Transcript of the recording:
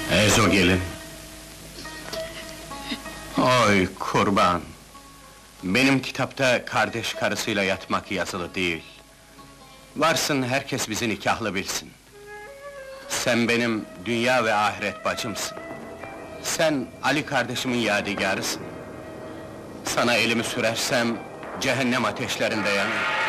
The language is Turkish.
Ezo gelin. Oy kurban! Benim kitapta kardeş karısıyla yatmak yazılı değil. Varsın herkes bizi nikahlı bilsin. Sen benim dünya ve ahiret bacımsın. Sen Ali kardeşimin yadigarısın. Sana elimi sürersem cehennem ateşlerinde yanarım.